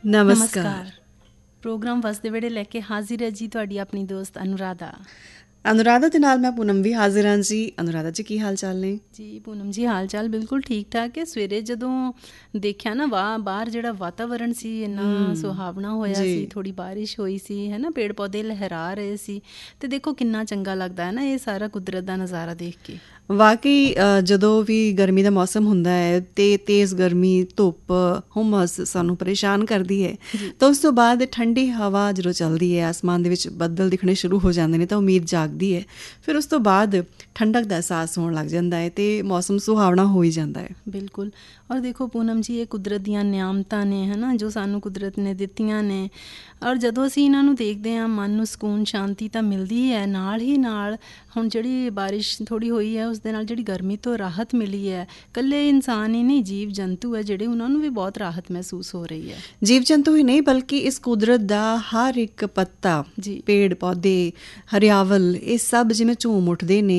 ਨਮਸਕਾਰ। ਪ੍ਰੋਗਰਾਮ ਵਸਦੇ ਵੇੜੇ ਲੈ ਕੇ ਹਾਜ਼ਰ ਹੈ ਜੀ ਤੁਹਾਡੀ ਆਪਣੀ ਦੋਸਤ ਅਨੁਰਾਧਾ। ਅਨੁਰਾਧਾ ਦੇ ਨਾਲ ਮੈਂ ਪੂਨਮ ਵੀ ਹਾਜ਼ਰ ਹਾਂ ਜੀ। ਅਨੁਰਾਧਾ ਜੀ, ਕੀ ਹਾਲ ਚਾਲ ਨੇ? ਜੀ ਪੂਨਮ ਜੀ, ਹਾਲ ਚਾਲ ਬਿਲਕੁਲ ਠੀਕ ਠਾਕ ਹੈ। ਸਵੇਰੇ ਜਦੋਂ ਦੇਖਿਆ ਨਾ ਬਾਹਰ ਜਿਹੜਾ ਵਾਤਾਵਰਣ ਸੀ ਇੰਨਾ ਸੁਹਾਵਣਾ ਹੋਇਆ ਸੀ, ਥੋੜ੍ਹੀ ਬਾਰਿਸ਼ ਹੋਈ ਸੀ, ਹੈ ਨਾ, ਪੇੜ ਪੌਦੇ ਲਹਿਰਾ ਰਹੇ ਸੀ, ਅਤੇ ਦੇਖੋ ਕਿੰਨਾ ਚੰਗਾ ਲੱਗਦਾ ਹੈ ਨਾ ਇਹ ਸਾਰਾ ਕੁਦਰਤ ਦਾ ਨਜ਼ਾਰਾ ਦੇਖ ਕੇ। ਵਾਕਈ ਜਦੋਂ ਵੀ ਗਰਮੀ ਦਾ ਮੌਸਮ ਹੁੰਦਾ ਹੈ ਅਤੇ ਤੇਜ਼ ਗਰਮੀ, ਧੁੱਪ, ਹੁਮਸ ਸਾਨੂੰ ਪਰੇਸ਼ਾਨ ਕਰਦੀ ਹੈ, ਤਾਂ ਉਸ ਤੋਂ ਬਾਅਦ ਠੰਡੀ ਹਵਾ ਜਦੋਂ ਚੱਲਦੀ ਹੈ, ਆਸਮਾਨ ਦੇ ਵਿੱਚ ਬੱਦਲ ਦਿਖਣੇ ਸ਼ੁਰੂ ਹੋ ਜਾਂਦੇ ਨੇ, ਤਾਂ ਉਮੀਦ ਜਾਗਦੀ ਹੈ। ਫਿਰ ਉਸ ਤੋਂ ਬਾਅਦ ਠੰਡਕ ਦਾ ਅਹਿਸਾਸ ਹੋਣ ਲੱਗ ਜਾਂਦਾ ਹੈ ਅਤੇ ਮੌਸਮ ਸੁਹਾਵਣਾ ਹੋ ਹੀ ਜਾਂਦਾ ਹੈ। ਬਿਲਕੁਲ। ਔਰ ਦੇਖੋ ਪੂਨਮ ਜੀ, ਇਹ ਕੁਦਰਤ ਦੀਆਂ ਨਿਆਮਤਾਂ ਨੇ, ਹੈ ਨਾ, ਜੋ ਸਾਨੂੰ ਕੁਦਰਤ ਨੇ ਦਿੱਤੀਆਂ ਨੇ। ਔਰ ਜਦੋਂ ਅਸੀਂ ਇਹਨਾਂ ਨੂੰ ਦੇਖਦੇ ਹਾਂ, ਮਨ ਨੂੰ ਸਕੂਨ, ਸ਼ਾਂਤੀ ਤਾਂ ਮਿਲਦੀ ਹੈ। ਨਾਲ ਹੀ ਨਾਲ ਹੁਣ ਜਿਹੜੀ ਬਾਰਿਸ਼ ਥੋੜ੍ਹੀ ਹੋਈ ਹੈ, ਉਸ ਦੇ ਨਾਲ ਜਿਹੜੀ ਗਰਮੀ ਤੋਂ ਰਾਹਤ ਮਿਲੀ ਹੈ, ਇਕੱਲੇ ਇਨਸਾਨ ਹੀ ਨਹੀਂ, ਜੀਵ ਜੰਤੂ ਹੈ ਜਿਹੜੇ, ਉਹਨਾਂ ਨੂੰ ਵੀ ਬਹੁਤ ਰਾਹਤ ਮਹਿਸੂਸ ਹੋ ਰਹੀ ਹੈ। ਜੀਵ ਜੰਤੂ ਹੀ ਨਹੀਂ, ਬਲਕਿ ਇਸ ਕੁਦਰਤ ਦਾ ਹਰ ਇੱਕ ਪੱਤਾ, ਪੇੜ ਪੌਦੇ, ਹਰਿਆਵਲ, ਇਹ ਸਭ ਜਿਵੇਂ ਝੂਮ ਉੱਠਦੇ ਨੇ